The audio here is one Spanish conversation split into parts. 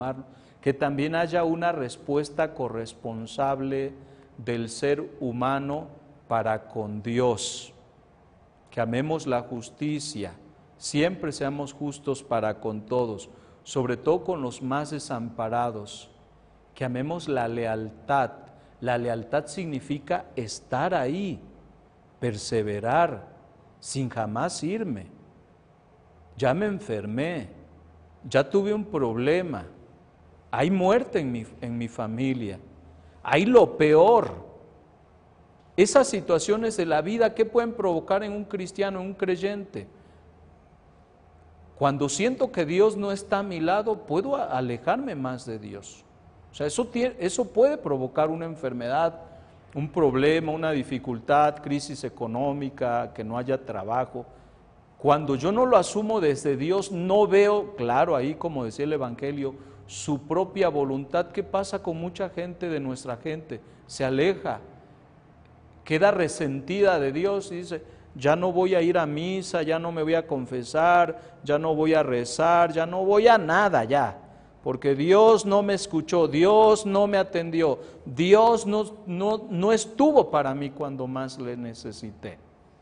que también haya una respuesta corresponsable del ser humano para con Dios, que amemos la justicia, siempre seamos justos para con todos, sobre todo con los más desamparados, que amemos la lealtad. La lealtad significa estar ahí, perseverar, sin jamás irme. Ya me enfermé, ya tuve un problema, hay muerte en mi familia, hay lo peor. Esas situaciones de la vida, ¿qué pueden provocar en un cristiano, en un creyente? Cuando siento que Dios no está a mi lado, puedo alejarme más de Dios. O sea, eso puede provocar una enfermedad, un problema, una dificultad, crisis económica, que no haya trabajo. Cuando yo no lo asumo desde Dios, no veo, claro, ahí como decía el Evangelio, su propia voluntad. ¿Qué pasa con mucha gente de nuestra gente? Se aleja, queda resentida de Dios y dice, ya no voy a ir a misa, ya no me voy a confesar, ya no voy a rezar, ya no voy a nada ya, porque Dios no me escuchó, Dios no me atendió, Dios no estuvo para mí cuando más le necesité.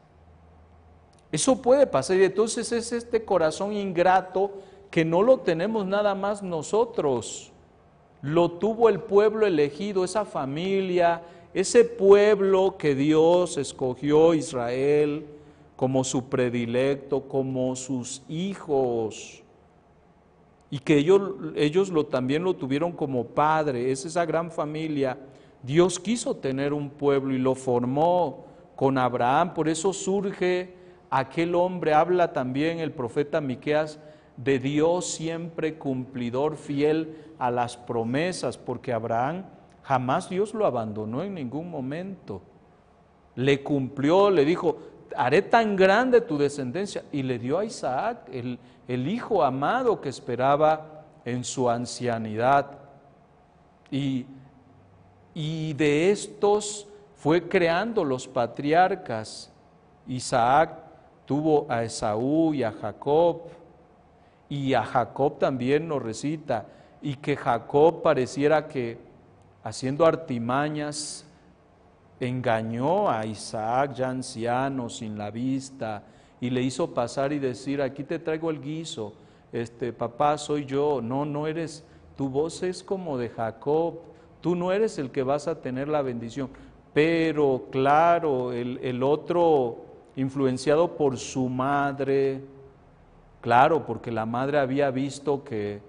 Eso puede pasar y entonces es este corazón ingrato que no lo tenemos nada más nosotros, lo tuvo el pueblo elegido, esa familia, ese pueblo que Dios escogió, Israel, como su predilecto, como sus hijos, y que ellos también lo tuvieron como padre. Es esa gran familia. Dios quiso tener un pueblo y lo formó con Abraham, por eso surge aquel hombre, habla también el profeta Miqueas, de Dios siempre cumplidor, fiel a las promesas, porque Abraham jamás Dios lo abandonó en ningún momento. Le cumplió, le dijo, haré tan grande tu descendencia, y le dio a Isaac, el hijo amado que esperaba en su ancianidad. Y de estos fue creando los patriarcas. Isaac tuvo a Esaú y a Jacob, y a Jacob también nos recita, y que Jacob pareciera que haciendo artimañas engañó a Isaac ya anciano, sin la vista, y le hizo pasar y decir, aquí te traigo el guiso, papá soy yo, no eres, tu voz es como de Jacob, tú no eres el que vas a tener la bendición. Pero claro, el otro, influenciado por su madre, claro, porque la madre había visto que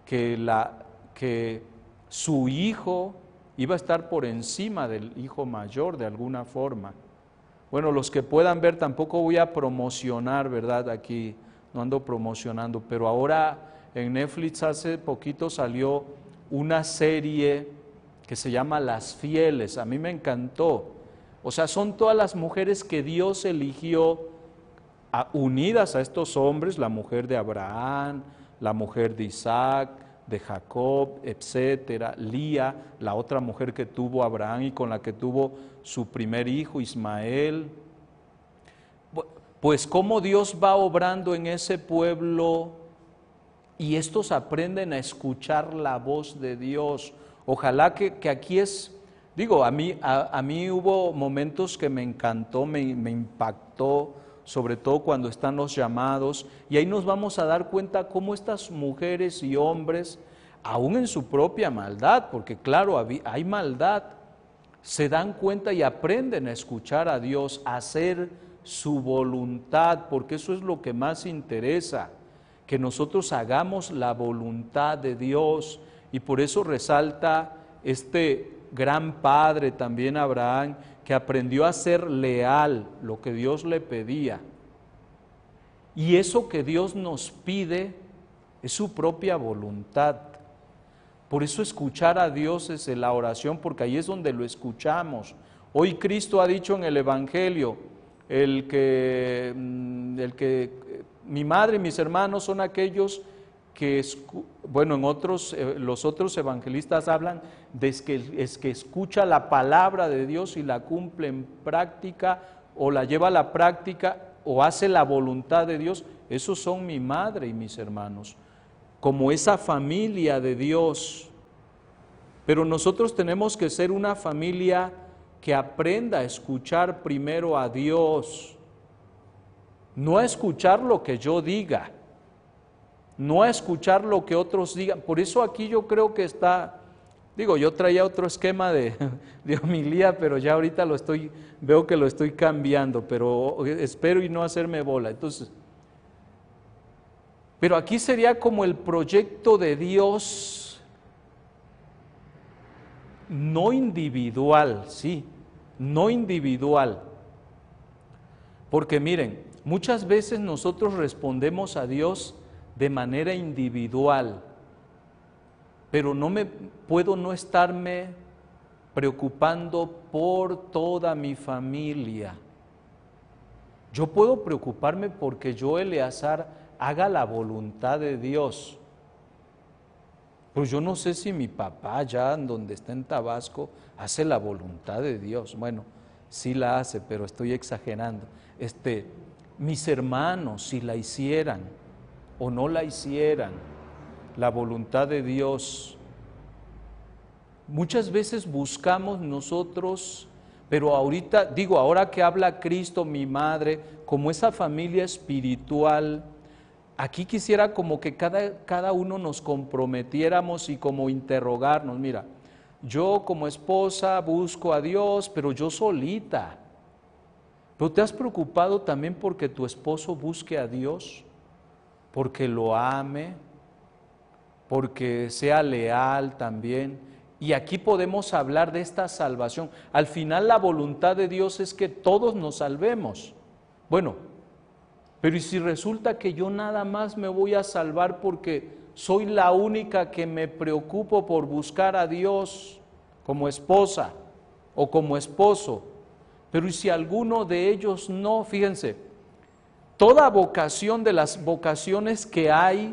su hijo iba a estar por encima del hijo mayor de alguna forma. Bueno, los que puedan ver, tampoco voy a promocionar, ¿verdad? Aquí no ando promocionando, pero ahora en Netflix hace poquito salió una serie que se llama Las Fieles. A mí me encantó. O sea, son todas las mujeres que Dios eligió unidas a estos hombres, la mujer de Abraham, la mujer de Isaac, de Jacob, etcétera, Lía, la otra mujer que tuvo Abraham y con la que tuvo su primer hijo, Ismael. Pues cómo Dios va obrando en ese pueblo y estos aprenden a escuchar la voz de Dios. Ojalá que aquí digo, a mí hubo momentos que me encantó, me impactó, sobre todo cuando están los llamados, y ahí nos vamos a dar cuenta cómo estas mujeres y hombres, aún en su propia maldad, porque claro, hay maldad, se dan cuenta y aprenden a escuchar a Dios, a hacer su voluntad, porque eso es lo que más interesa, que nosotros hagamos la voluntad de Dios, y por eso resalta este gran padre también Abraham, que aprendió a ser leal, lo que Dios le pedía. Y eso que Dios nos pide es su propia voluntad. Por eso escuchar a Dios es la oración, porque ahí es donde lo escuchamos. Hoy Cristo ha dicho en el Evangelio, el que mi madre y mis hermanos son aquellos que, bueno, los otros evangelistas hablan de que escucha la palabra de Dios y la cumple en práctica, o la lleva a la práctica, o hace la voluntad de Dios. Esos son mi madre y mis hermanos. como esa familia de Dios. Pero nosotros tenemos que ser una familia que aprenda a escuchar primero a Dios, no a escuchar lo que yo diga, no a escuchar lo que otros digan. Por eso aquí yo creo que está, yo traía otro esquema de homilía, pero ya ahorita veo que lo estoy cambiando, pero espero y no hacerme bola. Entonces, pero aquí sería como el proyecto de Dios, no individual, sí, no individual. Porque miren, muchas veces nosotros respondemos a Dios de manera individual, pero puedo no estarme preocupando por toda mi familia. Yo puedo preocuparme porque yo, Eleazar, haga la voluntad de Dios. Pues yo no sé si mi papá allá en donde está en Tabasco hace la voluntad de Dios. Bueno, sí la hace, pero estoy exagerando. Mis hermanos, si la hicieran o no la hicieran, la voluntad de Dios. Muchas veces buscamos nosotros, pero ahora que habla Cristo, mi madre, como esa familia espiritual, aquí quisiera como que cada uno nos comprometiéramos y como interrogarnos. Mira, yo como esposa busco a Dios, pero yo solita. ¿Pero te has preocupado también porque tu esposo busque a Dios? Porque lo ame, porque sea leal también. Y aquí podemos hablar de esta salvación. Al final la voluntad de Dios es que todos nos salvemos. Bueno, pero ¿y si resulta que yo nada más me voy a salvar porque soy la única que me preocupo por buscar a Dios como esposa o como esposo? Pero ¿y si alguno de ellos no? Fíjense, toda vocación de las vocaciones que hay,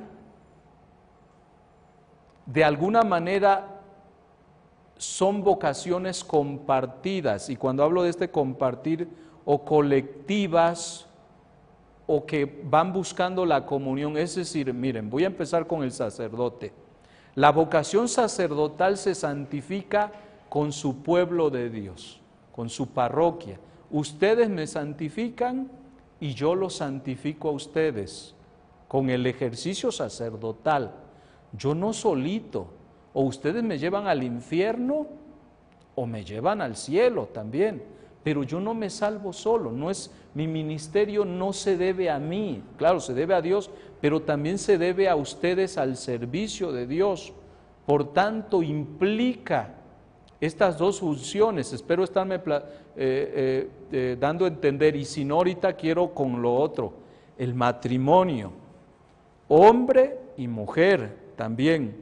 de alguna manera son vocaciones compartidas. Y cuando hablo de compartir, o colectivas, o que van buscando la comunión, es decir, miren, voy a empezar con el sacerdote. La vocación sacerdotal se santifica con su pueblo de Dios, con su parroquia. Ustedes me santifican y yo los santifico a ustedes con el ejercicio sacerdotal. Yo no solito, o ustedes me llevan al infierno o me llevan al cielo también, pero yo no me salvo solo, mi ministerio no se debe a mí, claro, se debe a Dios, pero también se debe a ustedes al servicio de Dios. Por tanto, implica estas dos funciones. Espero estarme dando a entender, y si no, ahorita quiero con lo otro, el matrimonio, hombre y mujer también.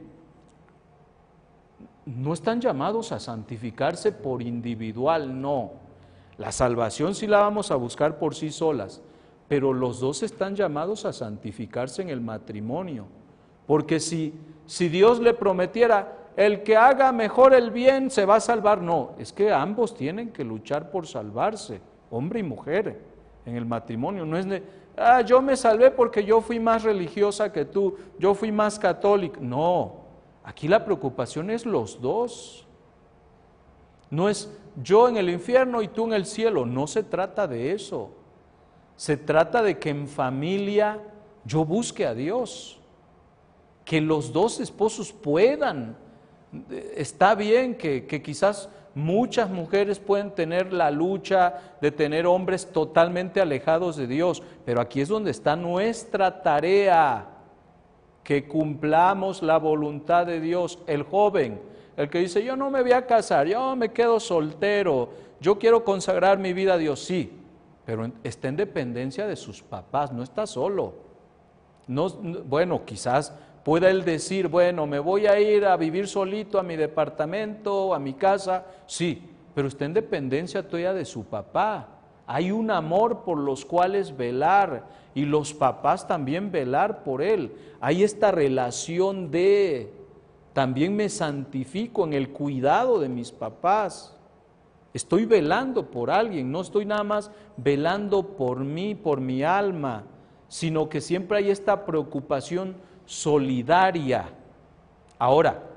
No están llamados a santificarse por individual, no. La salvación sí la vamos a buscar por sí solas, pero los dos están llamados a santificarse en el matrimonio. Porque si Dios le prometiera, el que haga mejor el bien se va a salvar, no, es que ambos tienen que luchar por salvarse, hombre y mujer, en el matrimonio. No es yo me salvé porque yo fui más religiosa que tú, yo fui más católica. No, aquí la preocupación es los dos. No es yo en el infierno y tú en el cielo, no se trata de eso. Se trata de que en familia yo busque a Dios, que los dos esposos puedan. Está bien que quizás muchas mujeres pueden tener la lucha de tener hombres totalmente alejados de Dios, pero aquí es donde está nuestra tarea, que cumplamos la voluntad de Dios. El joven, el que dice, yo no me voy a casar, yo me quedo soltero, yo quiero consagrar mi vida a Dios, sí, pero está en dependencia de sus papás, no está solo. Bueno, quizás pueda él decir, bueno, me voy a ir a vivir solito a mi departamento, a mi casa, sí, pero está en dependencia todavía de su papá. Hay un amor por los cuales velar, y los papás también velar por él. Hay esta relación también me santifico en el cuidado de mis papás. Estoy velando por alguien, no estoy nada más velando por mí, por mi alma, sino que siempre hay esta preocupación solidaria. Ahora,